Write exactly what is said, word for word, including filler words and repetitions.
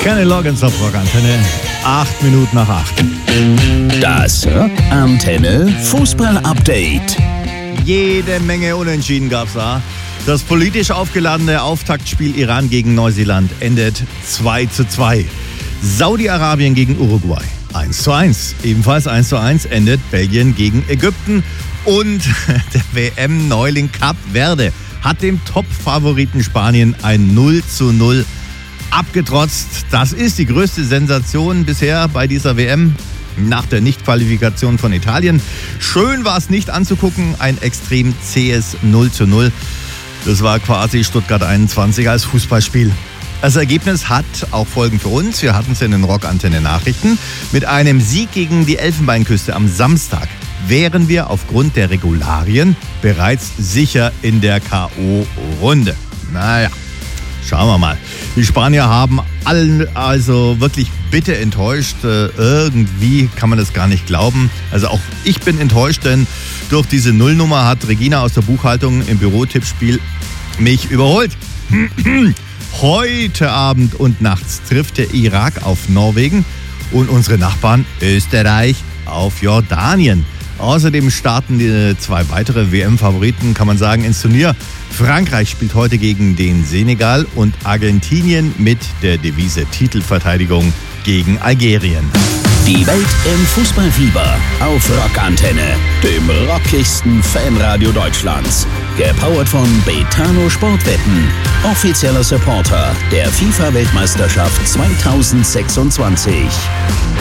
Kenny Loggins auf Rockantenne. Acht Minuten nach acht. Das Rockantenne Fußball-Update. Jede Menge Unentschieden gab's da. Das politisch aufgeladene Auftaktspiel Iran gegen Neuseeland endet zwei zu zwei. Saudi-Arabien gegen Uruguay eins zu eins. Ebenfalls eins zu eins endet Belgien gegen Ägypten. Und der W M-Neuling Kap Verde hat dem Top-Favoriten Spanien ein null zu null abgetrotzt. Das ist die größte Sensation bisher bei dieser W M nach der Nichtqualifikation von Italien. Schön war es nicht anzugucken, ein extrem zähes null zu null. Das war quasi Stuttgart einundzwanzig als Fußballspiel. Das Ergebnis hat auch Folgen für uns. Wir hatten es in den Rockantenne-Nachrichten. Mit einem Sieg gegen die Elfenbeinküste am Samstag wären wir aufgrund der Regularien bereits sicher in der K O-Runde. Naja, schauen wir mal. Die Spanier haben allen also wirklich bitter enttäuscht. Äh, irgendwie kann man das gar nicht glauben. Also auch ich bin enttäuscht, denn durch diese Nullnummer hat Regina aus der Buchhaltung im Bürotippspiel mich überholt. Heute Abend und nachts trifft der Irak auf Norwegen und unsere Nachbarn Österreich auf Jordanien. Außerdem starten die zwei weitere W M-Favoriten, kann man sagen, ins Turnier. Frankreich spielt heute gegen den Senegal und Argentinien mit der Devise Titelverteidigung gegen Algerien. Die Welt im Fußballfieber auf Rockantenne, dem rockigsten Fanradio Deutschlands. Gepowert von Betano Sportwetten, offizieller Supporter der FIFA-Weltmeisterschaft zweitausendsechsundzwanzig.